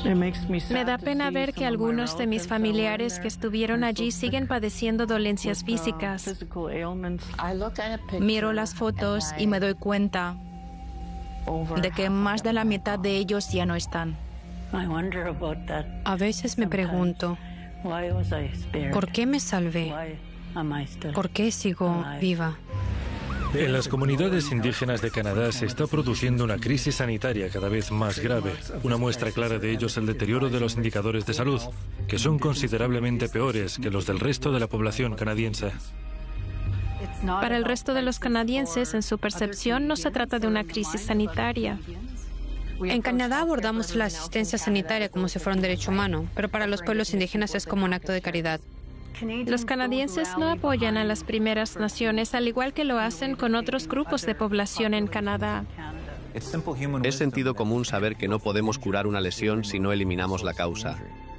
Me da pena ver que algunos de mis familiares que estuvieron allí siguen padeciendo dolencias físicas. Miro las fotos y me doy cuenta de que más de la mitad de ellos ya no están. A veces me pregunto, ¿por qué me salvé? ¿Por qué sigo viva? En las comunidades indígenas de Canadá se está produciendo una crisis sanitaria cada vez más grave. Una muestra clara de ello es el deterioro de los indicadores de salud, que son considerablemente peores que los del resto de la población canadiense. Para el resto de los canadienses, en su percepción, no se trata de una crisis sanitaria. En Canadá abordamos la asistencia sanitaria como si fuera un derecho humano, pero para los pueblos indígenas es como un acto de caridad. Los canadienses no apoyan a las Primeras Naciones, al igual que lo hacen con otros grupos de población en Canadá. Es sentido común saber que no podemos curar una lesión si no eliminamos la causa.